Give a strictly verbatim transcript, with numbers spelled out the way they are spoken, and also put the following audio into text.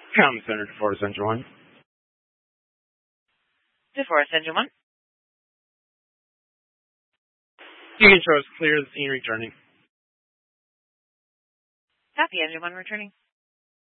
Common Center to Forest Engine one. To Forest Engine one. You can show us clear the scene returning. Copy, Engine one returning.